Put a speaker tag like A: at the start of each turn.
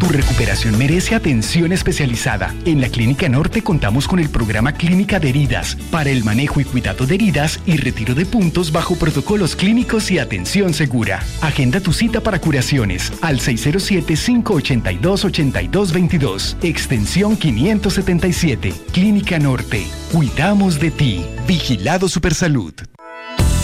A: Tu recuperación merece atención especializada. En la Clínica Norte contamos con el programa Clínica de Heridas para el manejo y cuidado de heridas y retiro de puntos bajo protocolos clínicos y atención segura. Agenda tu cita para curaciones al 607-582-8222, extensión 577. Clínica Norte. Cuidamos de ti. Vigilado Supersalud.